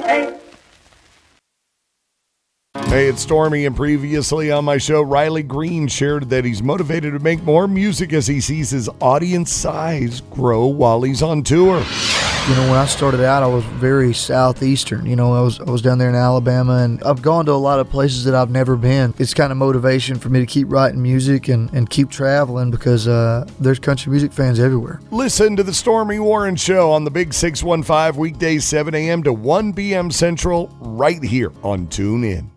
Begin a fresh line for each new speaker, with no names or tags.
Hey, it's Stormy, and previously on my show, Riley Green shared that he's motivated to make more music as he sees his audience size grow while he's on tour.
You know, when I started out, I was very southeastern. You know, I was down there in Alabama, and I've gone to a lot of places that I've never been. It's kind of motivation for me to keep writing music and keep traveling because there's country music fans everywhere.
Listen to the Stormy Warren Show on the Big 615 weekdays 7 a.m. to 1 p.m. Central right here on TuneIn.